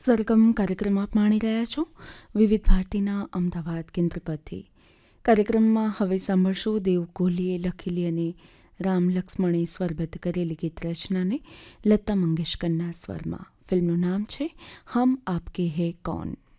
સરગમ કાર્યક્રમ આપ માણી રહ્યા છો વિવિધ ભારતીના અમદાવાદ કેન્દ્ર પરથી. કાર્યક્રમમાં હવે સાંભળશું દેવ કોહલીએ લખેલી અને રામ લક્ષ્મણે સ્વરબદ્ધ કરેલી ગીત રચનાને લતા મંગેશકરના સ્વરમાં. ફિલ્મનું નામ છે હમ આપકે હે કૌન.